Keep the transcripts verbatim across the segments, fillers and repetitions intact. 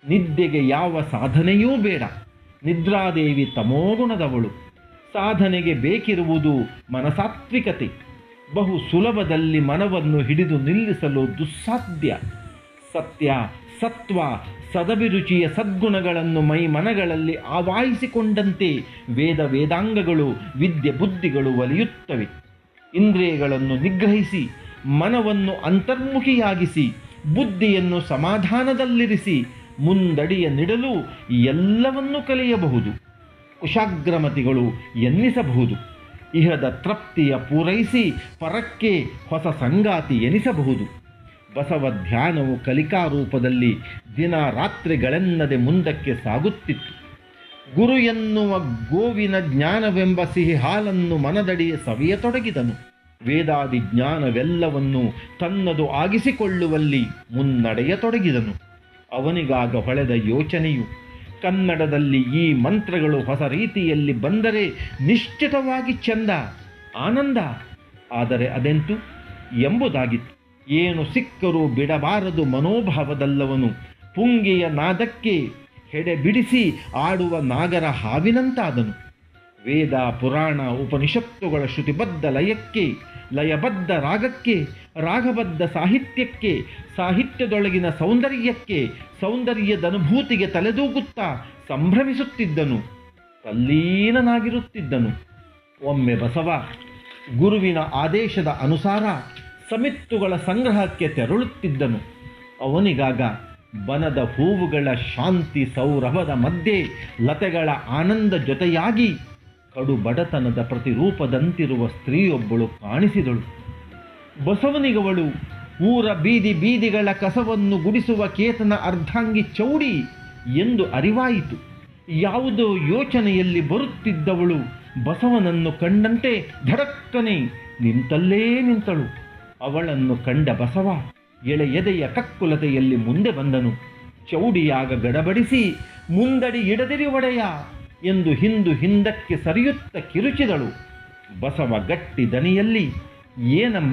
ನಿದ್ದೆಗೆ ಯಾವ ಸಾಧನೆಯೂ ಬೇಡ. ನಿದ್ರಾದೇವಿ ತಮೋಗುಣದವಳು. ಸಾಧನೆಗೆ ಬೇಕಿರುವುದು ಮನಸಾತ್ವಿಕತೆ. ಬಹು ಸುಲಭದಲ್ಲಿ ಮನವನ್ನು ಹಿಡಿದು ನಿಲ್ಲಿಸಲು ದುಸ್ಸಾಧ್ಯ. ಸತ್ಯ, ಸತ್ವ, ಸದಭಿರುಚಿಯ ಸದ್ಗುಣಗಳನ್ನು ಮೈ ಮನಗಳಲ್ಲಿ ಆವಾಹಿಸಿಕೊಂಡಂತೆ ವೇದ ವೇದಾಂಗಗಳು ವಿದ್ಯೆ ಬುದ್ಧಿಗಳು ಒಲಿಯುತ್ತವೆ. ಇಂದ್ರಿಯಗಳನ್ನು ನಿಗ್ರಹಿಸಿ ಮನವನ್ನು ಅಂತರ್ಮುಖಿಯಾಗಿಸಿ ಬುದ್ಧಿಯನ್ನು ಸಮಾಧಾನದಲ್ಲಿರಿಸಿ ಮುಂದಡಿಯ ನಿಡಲು ಎಲ್ಲವನ್ನೂ ಕಲಿಯಬಹುದು. ಕುಶಾಗ್ರಮತಿಗಳು ಎನ್ನಿಸಬಹುದು. ಇಹದ ತೃಪ್ತಿಯ ಪೂರೈಸಿ ಪರಕ್ಕೆ ಹೊಸ ಸಂಗಾತಿ ಎನಿಸಬಹುದು. ಬಸವ ಧ್ಯಾನವು ಕಲಿಕಾರೂಪದಲ್ಲಿ ದಿನ ರಾತ್ರಿಗಳೆನ್ನದೆ ಮುಂದಕ್ಕೆ ಸಾಗುತ್ತಿತ್ತು. ಗುರು ಎನ್ನುವ ಗೋವಿನ ಜ್ಞಾನವೆಂಬ ಸಿಹಿ ಹಾಲನ್ನು ಮನದಡಿಯ ಸವಿಯತೊಡಗಿದನು. ವೇದಾದಿ ಜ್ಞಾನವೆಲ್ಲವನ್ನು ತನ್ನದು ಆಗಿಸಿಕೊಳ್ಳುವಲ್ಲಿ ಮುನ್ನಡೆಯತೊಡಗಿದನು. ಅವನಿಗಾಗ ಹೊಳೆದ ಯೋಚನೆಯು, ಕನ್ನಡದಲ್ಲಿ ಈ ಮಂತ್ರಗಳು ಹೊಸ ರೀತಿಯಲ್ಲಿ ಬಂದರೆ ನಿಶ್ಚಿತವಾಗಿ ಚಂದ, ಆನಂದ. ಆದರೆ ಅದೆಂತು ಎಂಬುದಾಗಿತ್ತು. ಏನು ಸಿಕ್ಕರೂ ಬಿಡಬಾರದು ಮನೋಭಾವದಲ್ಲವನು ಪುಂಗಿಯ ನಾದಕ್ಕೆ ಹೆಡೆ ಬಿಡಿಸಿ ಆಡುವ ನಾಗರ ಹಾವಿನಂತಾದನು. ವೇದ ಪುರಾಣ ಉಪನಿಷತ್ತುಗಳ ಶ್ರುತಿಬದ್ಧ ಲಯಕ್ಕೆ, ಲಯಬದ್ಧ ರಾಗಕ್ಕೆ, ರಾಗಬದ್ಧ ಸಾಹಿತ್ಯಕ್ಕೆ, ಸಾಹಿತ್ಯದೊಳಗಿನ ಸೌಂದರ್ಯಕ್ಕೆ, ಸೌಂದರ್ಯದನುಭೂತಿಗೆ ತಲೆದೂಗುತ್ತಾ ಸಂಭ್ರಮಿಸುತ್ತಿದ್ದನು, ತಲ್ಲೀನನಾಗಿರುತ್ತಿದ್ದನು. ಒಮ್ಮೆ ಬಸವ ಗುರುವಿನ ಆದೇಶದ ಅನುಸಾರ ಸಮಿತ್ತುಗಳ ಸಂಗ್ರಹಕ್ಕೆ ತೆರಳುತ್ತಿದ್ದನು. ಅವನಿಗಾಗ ಬನದ ಹೂವುಗಳ ಶಾಂತಿ ಸೌರಭದ ಮಧ್ಯೆ ಲತೆಗಳ ಆನಂದ ಜೊತೆಯಾಗಿ ಕಡು ಬಡತನದ ಪ್ರತಿರೂಪದಂತಿರುವ ಸ್ತ್ರೀಯೊಬ್ಬಳು ಕಾಣಿಸಿದಳು. ಬಸವನಿಗವಳು ಊರ ಬೀದಿ ಬೀದಿಗಳ ಕಸವನ್ನು ಗುಡಿಸುವ ಕೇತನ ಅರ್ಧಾಂಗಿ ಚೌಡಿ ಎಂದು ಅರಿವಾಯಿತು. ಯಾವುದೋ ಯೋಚನೆಯಲ್ಲಿ ಬರುತ್ತಿದ್ದವಳು ಬಸವನನ್ನು ಕಂಡಂತೆ ಧಡಕ್ಕನೆ ನಿಂತಲ್ಲೇ ನಿಂತಳು. ಅವಳನ್ನು ಕಂಡ ಬಸವ ಎಳೆಯದೆಯ ಕಕ್ಕುಲತೆಯಲ್ಲಿ ಮುಂದೆ ಬಂದನು. ಚೌಡಿಯಾಗ ಗಡಬಡಿಸಿ ಮುಂದಡಿ ಇಡದಿರಿ ಒಡೆಯ ಎಂದು ಹಿಂದು ಹಿಂದಕ್ಕೆ ಸರಿಯುತ್ತ ಕಿರುಚಿದಳು. ಬಸವ ಗಟ್ಟಿ ದನಿಯಲ್ಲಿ, ಏನಮ್ಮ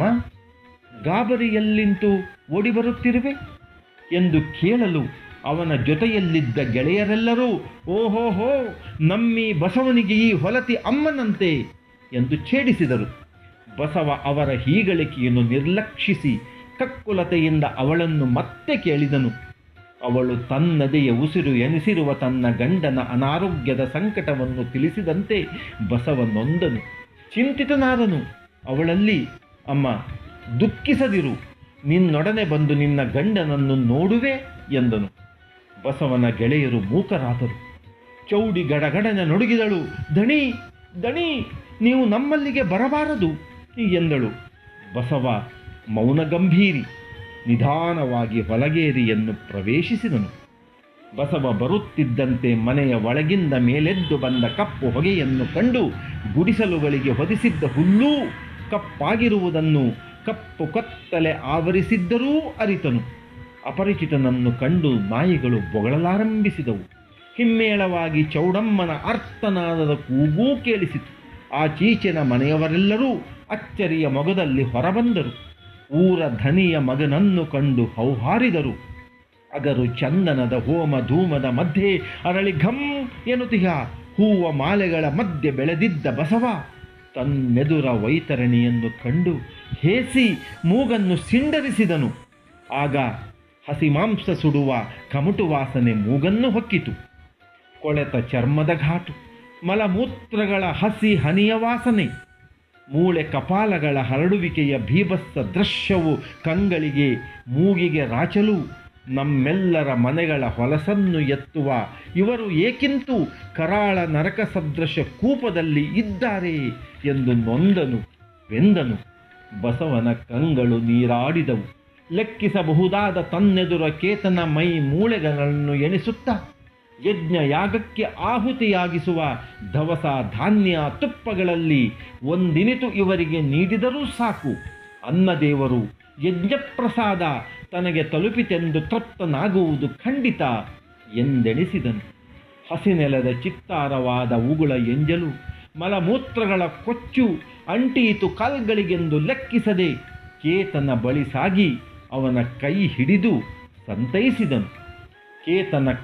ಗಾಬರಿಯಲ್ಲಿಂತೂ ಓಡಿ ಬರುತ್ತಿರುವೆ ಎಂದು ಕೇಳಲು ಅವನ ಜೊತೆಯಲ್ಲಿದ್ದ ಗೆಳೆಯರೆಲ್ಲರೂ ಓಹೋಹೋ, ನಮ್ಮಿ ಬಸವನಿಗೆ ಈ ಹೊಲತಿ ಅಮ್ಮನಂತೆ ಎಂದು ಛೇಡಿಸಿದರು. ಬಸವ ಅವರ ಹೀಗಳಿಕೆಯನ್ನು ನಿರ್ಲಕ್ಷಿಸಿ ಕಕ್ಕುಲತೆಯಿಂದ ಅವಳನ್ನು ಮತ್ತೆ ಕೇಳಿದನು. ಅವಳು ತನ್ನದೆಯ ಉಸಿರು ಎನಿಸಿರುವ ತನ್ನ ಗಂಡನ ಅನಾರೋಗ್ಯದ ಸಂಕಟವನ್ನು ತಿಳಿಸಿದಂತೆ ಬಸವ ನೊಂದನು, ಚಿಂತಿತನಾದನು. ಅವಳಲ್ಲಿ, ಅಮ್ಮ ದುಃಖಿಸದಿರು, ನಿನ್ನೊಡನೆ ಬಂದು ನಿನ್ನ ಗಂಡನನ್ನು ನೋಡುವೆ ಎಂದನು. ಬಸವನ ಗೆಳೆಯರು ಮೂಕರಾದರು. ಚೌಡಿ ಗಡಗಡನೆ ನಡುಗಿದಳು. ದಣಿ ದಣಿ, ನೀವು ನಮ್ಮಲ್ಲಿಗೆ ಬರಬಾರದು ಎಂದಳು. ಬಸವ ಮೌನ ಗಂಭೀರಿ ನಿಧಾನವಾಗಿ ಹೊಲಗೇರಿಯನ್ನು ಪ್ರವೇಶಿಸಿದನು. ಬಸವ ಬರುತ್ತಿದ್ದಂತೆ ಮನೆಯ ಒಳಗಿಂದ ಮೇಲೆದ್ದು ಬಂದ ಕಪ್ಪು ಹೊಗೆಯನ್ನು ಕಂಡು ಗುಡಿಸಲುಗಳಿಗೆ ಹೊದಿಸಿದ್ದ ಹುಲ್ಲೂ ಕಪ್ಪಾಗಿರುವುದನ್ನು ಕಪ್ಪು ಕತ್ತಲೆ ಆವರಿಸಿದ್ದರೂ ಅರಿತನು. ಅಪರಿಚಿತನನ್ನು ಕಂಡು ನಾಯಿಗಳು ಬೊಗಳಲಾರಂಭಿಸಿದವು. ಹಿಮ್ಮೇಳವಾಗಿ ಚೌಡಮ್ಮನ ಆರ್ತನಾದದ ಕೂಗೂ ಕೇಳಿಸಿತು. ಆಚೀಚಿನ ಮನೆಯವರೆಲ್ಲರೂ ಅಚ್ಚರಿಯ ಮೊಗದಲ್ಲಿ ಹೊರಬಂದರು. ಊರ ಧನಿಯ ಮಗನನ್ನು ಕಂಡು ಹೌಹಾರಿದರು. ಅಗರು ಚಂದನದ ಹೋಮ ಧೂಮದ ಮಧ್ಯೆ ಅರಳಿ ಘಂ ಎನ್ನುತ್ತಿಹ ಹೂವ ಮಾಲೆಗಳ ಮಧ್ಯೆ ಬೆಳೆದಿದ್ದ ಬಸವ ತನ್ನೆದುರ ವೈತರಣಿಯನ್ನು ಕಂಡು ಹೇಸಿ ಮೂಗನ್ನು ಸಿಂಡರಿಸಿದನು. ಆಗ ಹಸಿಮಾಂಸ ಸುಡುವ ಕಮಟು ವಾಸನೆ ಮೂಗನ್ನು ಹೊಕ್ಕಿತು. ಕೊಳೆತ ಚರ್ಮದ ಘಾಟು, ಮಲಮೂತ್ರಗಳ ಹಸಿ ಹನಿಯ ವಾಸನೆ, ಮೂಳೆ ಕಪಾಲಗಳ ಹರಡುವಿಕೆಯ ಭೀಭತ್ಸ ದೃಶ್ಯವು ಕಂಗಳಿಗೆ ಮೂಗಿಗೆ ರಾಚಲು ನಮ್ಮೆಲ್ಲರ ಮನೆಗಳ ಹೊಲಸನ್ನು ಎತ್ತುವ ಇವರು ಏಕಿಂತೂ ಕರಾಳ ನರಕ ಸದೃಶ ಕೂಪದಲ್ಲಿ ಇದ್ದಾರೆ ಎಂದು ನೊಂದನು, ಬೆಂದನು. ಬಸವನ ಕಂಗಳು ನೀರಾಡಿದವು. ಲೆಕ್ಕಿಸಬಹುದಾದ ತನ್ನೆದುರ ಕೇತನ ಮೈ ಮೂಳೆಗಳನ್ನು ಎಣಿಸುತ್ತಾ ಯಜ್ಞ ಯಾಗಕ್ಕೆ ಆಹುತಿಯಾಗಿಸುವ ದವಸ ಧಾನ್ಯ ತುಪ್ಪಗಳಲ್ಲಿ ಒಂದಿನಿತು ಇವರಿಗೆ ನೀಡಿದರೂ ಸಾಕು, ಅನ್ನದೇವರು ಯಜ್ಞಪ್ರಸಾದ ತನಗೆ ತಲುಪಿತೆಂದು ತೃಪ್ತನಾಗುವುದು ಖಂಡಿತ ಎಂದೆಣಿಸಿದನು. ಹಸಿನೆಲದ ಚಿತ್ತಾರವಾದ ಉಗುಳ ಎಂಜಲು, ಮಲಮೂತ್ರಗಳ ಕೊಚ್ಚು ಅಂಟೀತು ಕಾಲ್ಗಳಿಗೆಂದು ಲೆಕ್ಕಿಸದೆ ಕೇತನ ಬಳಿ ಸಾಗಿ ಅವನ ಕೈ ಹಿಡಿದು ಸಂತೈಸಿದನು. ಕೇತನ